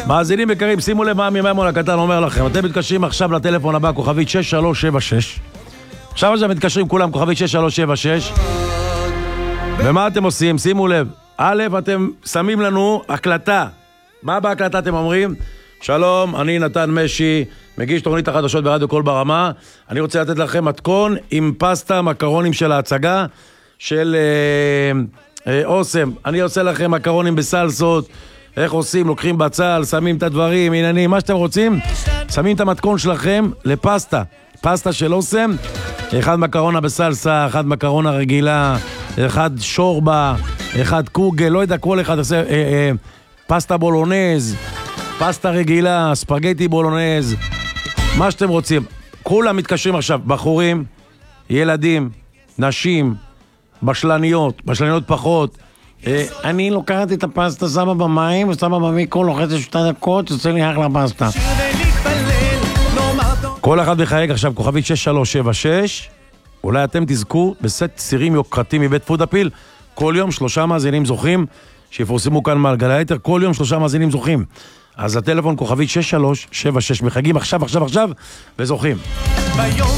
מאזינים יקרים, שימו לב מה מימון הקטן אומר לכם. אתם מתקשרים עכשיו לטלפון הבא, כוכבית 6376. עכשיו מתקשרים כולם, כוכבית 6376. ומה אתם עושים? שימו לב. א', אתם שמים לנו הקלטה. מה בהקלטה אתם אומרים? שלום, אני נתן משי, מגיש תוכנית החדשות ברדיו קול ברמה. אני רוצה לתת לכם מתכון עם פסטה, מקרונים של ההצגה של אוסם. אני עושה לכם מקרונים בסלסות. איך עושים? לוקחים בצל, שמים את הדברים, עניינים, מה שאתם רוצים. שמים את המתכון שלכם לפסטה. פסטה של אוסם. אחד מקרונה בסלסה, אחד מקרונה רגילה, אחד שורבה, אחד קוגל, לא יודע, כל אחד עושה פסטה בולונז, פסטה רגילה, ספגטי בולונז, מה שאתם רוצים. כולם מתקשרים עכשיו, בחורים, ילדים, נשים, בשלניות פחות. אני לוקחת את הפסטה, שמה במים, שמה במיקרו, לוחצת 2 דקות, יוצא לי אחלה פסטה. כל אחד מחייג עכשיו כוכבית 6376. אולי אתם תזכו בסט סירים יוקרתי מבית פוד הפיל. כל יום 3 מאזינים זוכים, שיפורסמו כאן מעל גלי היתר. כל יום 3 מאזינים זוכים. אז הטלפון כוכבית 6376, מחייגים עכשיו וזוכים.